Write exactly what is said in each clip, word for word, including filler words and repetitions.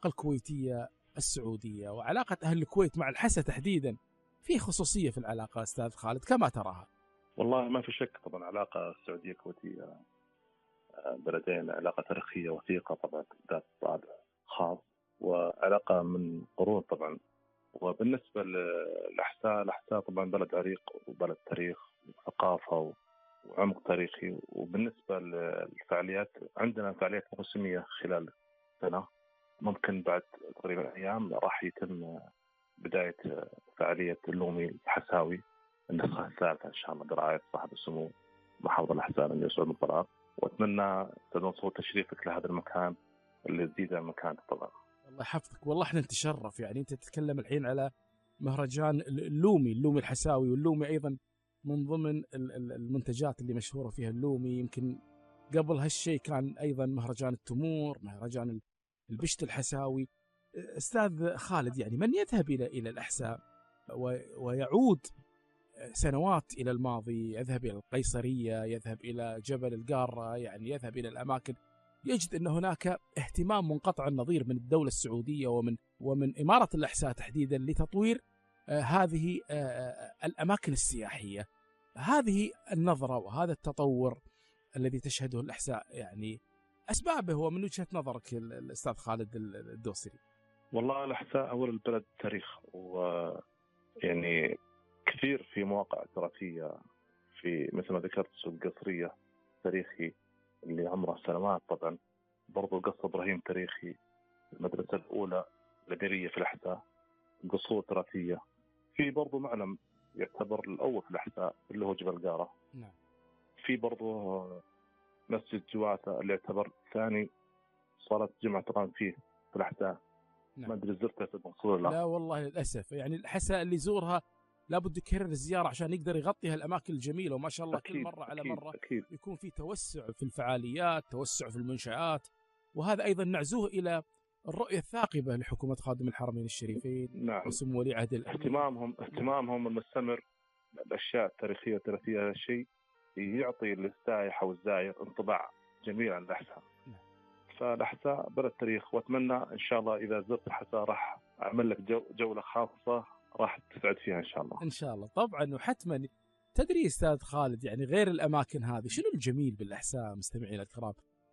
العلاقة الكويتية السعودية وعلاقة أهل الكويت مع الحسا تحديدا، في خصوصية في العلاقة أستاذ خالد كما تراها؟ والله ما في شك طبعا علاقة السعودية الكويتية بلدين علاقة تاريخية وثيقة طبعا ذات طابع خاص وعلاقة من قرون طبعا. وبالنسبة للأحساء، الأحساء طبعا بلد عريق وبلد تاريخ وثقافة وعمق تاريخي. وبالنسبة للفعاليات، عندنا فعاليات موسمية خلال سنة، ممكن بعد تقريبا أيام راح يتم بداية فعالية اللومي الحساوي النسخة الثالثة إن شاء الله برعاية صاحب السمو محافظ الأحساء الأمير سعود بن طلال. وأتمنى أستاذ منصور تشريفك لهذا المكان اللي يزيد عن مكانه طبعا. الله يحفظك، والله احنا نتشرف. يعني أنت تتكلم الحين على مهرجان اللومي، اللومي الحساوي، واللومي أيضا من ضمن المنتجات اللي مشهورة فيها اللومي. يمكن قبل هالشيء كان أيضا مهرجان التمور، مهرجان البشت الحساوي. أستاذ خالد، يعني من يذهب إلى إلى الأحساء ويعود سنوات إلى الماضي، يذهب إلى القيصرية، يذهب إلى جبل القارة، يعني يذهب إلى الأماكن، يجد أن هناك اهتمام منقطع النظير من الدولة السعودية ومن ومن إمارة الأحساء تحديدا لتطوير آه هذه آه الأماكن السياحية. هذه النظرة وهذا التطور الذي تشهده الأحساء، يعني أسبابه هو من وجهة نظرك الأستاذ خالد الدوسري؟ والله الأحساء أول البلد تاريخ، ويعني كثير في مواقع تراثية، في مثل ما ذكرت سوق القصرية تاريخي اللي عمره سنوات طبعا، برضو قصر إبراهيم تاريخي، المدرسة الأولى الأميرية في الأحساء، قصور تراثية، في برضو معلم يعتبر الأول في الأحساء اللي هو جبل قارة. نعم. في برضو مسجد جواثة اللي يعتبر ثاني صارت جمعة قرآن فيه في الأحساء. نعم. ما أدري زرتها في منصور لا؟ لا والله للأسف، يعني الأحساء اللي يزورها لابد يكرر الزيارة عشان يقدر يغطي هالأماكن الجميلة، وما شاء الله أكيد كل مرة على أكيد مرة أكيد. يكون في توسع في الفعاليات، توسع في المنشآت، وهذا أيضا نعزوه إلى الرؤية الثاقبة لحكومة خادم الحرمين الشريفين. نعم. وسمو ولي عهد الأمير. اهتمامهم اهتمامهم المستمر بالأشياء التاريخية والتراثية، هذا الشيء يعطي للسائح أو الزائر انطباع جميل عن الأحساء. نعم. فالأحساء بلد تاريخ، وأتمنى إن شاء الله إذا زرت الأحساء راح أعمل لك جو جولة خاصة راح تسعد فيها إن شاء الله. إن شاء الله طبعا وحتما. تدري أستاذ خالد، يعني غير الأماكن هذه شنو الجميل بالأحساء مستمعين الكرام؟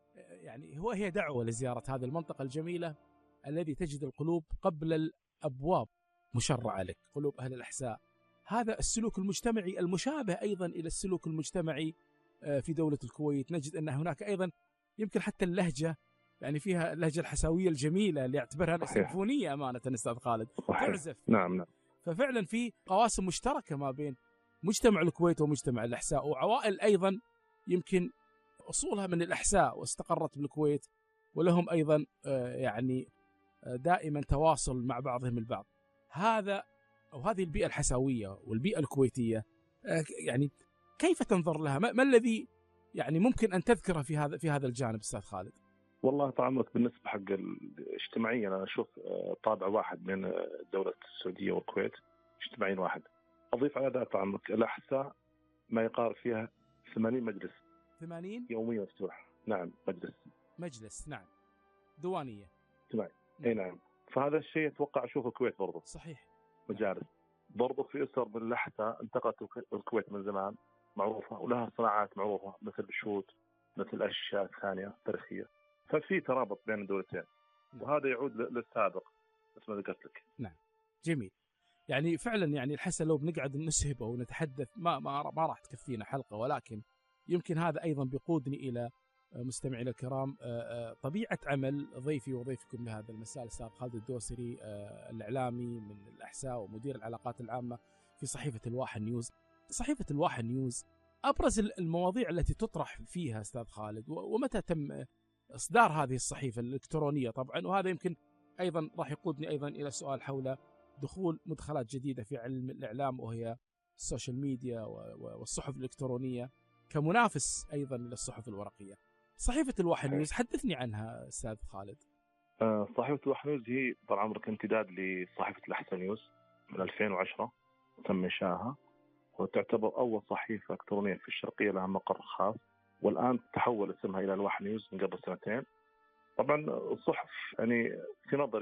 يعني هو هي دعوة لزيارة هذه المنطقة الجميلة الذي تجد القلوب قبل الأبواب مشرعة لك، قلوب أهل الأحساء. هذا السلوك المجتمعي المشابه أيضا إلى السلوك المجتمعي في دولة الكويت. نجد أن هناك أيضا يمكن حتى اللهجة، يعني فيها اللهجة الحساوية الجميلة اللي اعتبرها أنا سيمفونية أمانة أستاذ خالد، تعزف. نعم نعم. ففعلا في قواسم مشتركة ما بين مجتمع الكويت ومجتمع الأحساء، وعوائل أيضا يمكن أصولها من الأحساء واستقرت بالكويت، ولهم أيضا يعني دائما تواصل مع بعضهم البعض. هذا أو هذه البيئة الحساوية والبيئة الكويتية، يعني كيف تنظر لها؟ ما الذي يعني ممكن أن تذكره في هذا في هذا الجانب أستاذ خالد؟ والله طبعا بالنسبة حق الاجتماعية أنا أشوف طابع واحد من دولة السعودية والكويت، اجتماعيين واحد. أضيف على ذلك طبعا الأحساء ما يقارب فيها ثمانين مجلس ثمانين يوميا مفتوح. نعم مجلس مجلس نعم دوانية اجتماعي. اي نعم. فهذا الشيء اتوقع اشوفه الكويت برضه صحيح. مجالس برضه في اسر من الأحساء انتقلت الكويت من زمان معروفه ولها صناعات معروفه مثل الشوت مثل الاشياء الثانيه تاريخيه، ففي ترابط بين الدولتين. نعم. وهذا يعود للسابق مثل ما ذكرت لك. نعم جميل. يعني فعلا يعني الحسا لو بنقعد نسهبه ونتحدث ما ما ما راح تكفينا حلقه، ولكن يمكن هذا ايضا بيقودني الى مستمعينا الكرام طبيعة عمل ضيفي وضيفكم لهذا المساء الأستاذ خالد الدوسري، الإعلامي من الأحساء ومدير العلاقات العامة في صحيفة الواحة نيوز. صحيفة الواحة نيوز أبرز المواضيع التي تطرح فيها أستاذ خالد، ومتى تم إصدار هذه الصحيفة الإلكترونية طبعا، وهذا يمكن أيضا راح يقودني أيضا إلى سؤال حول دخول مدخلات جديدة في علم الإعلام وهي السوشيال ميديا والصحف الإلكترونية كمنافس أيضا للصحف الورقية. صحيفة الواحة نيوز حدثني عنها أستاذ خالد. أه صحيفة الواحة نيوز هي طال عمرك امتداد لصحيفة الأحساء نيوز من ألفين وعشرة تم إنشائها، وتعتبر أول صحيفة إلكترونية في الشرقية لها مقر خاص، والآن تحول اسمها إلى الواحة نيوز من قبل سنتين. طبعا الصحف يعني في نظري